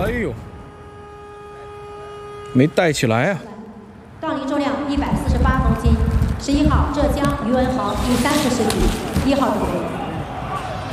哎呦，没带起来啊！ 杠铃重量148公斤，11号浙江于文豪第30世纪1号种类。